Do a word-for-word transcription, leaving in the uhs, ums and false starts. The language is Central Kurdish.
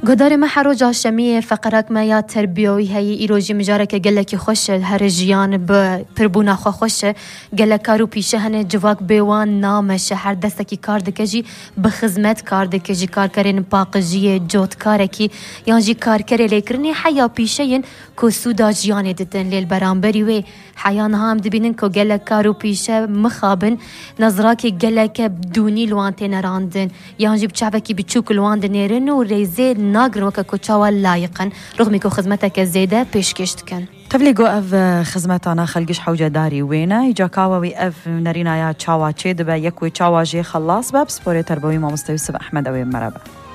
قدر ما حروجا شمیه فقرک ما یا تربیوی هی ایروجی مجاره که گله کی خوشه هر جیان به پربونا خو خوشه گله کارو پیشه هنه جواک بیوان نامشه هر دسته کی کار دکجی به خدمت کار دکجی کار کرین پاقجی جوت کارکی یا جی کار کری لیکرنی حیا پیشه ین کو سودا جیان دتن لیل برانبری و حیان هم دبینن کو گله کارو پیشه مخابن نظراکی گله که بدونی لوانتین راندن یا جی بچابکی بچوک لواندن نیرن و ریزه ناقر وكا كوتشاوا لايقا رغم يكون خدمتك زيادة بيشكشت كان تبليغو اف خدمتانا خلقش حوجة داري وينا يجا كاوي اف نرينا يا تشاوا تشي دبا يكوي تشاوا جي خلاص باب سبوري تربوي ما مستوي سب احمد اوي مرابا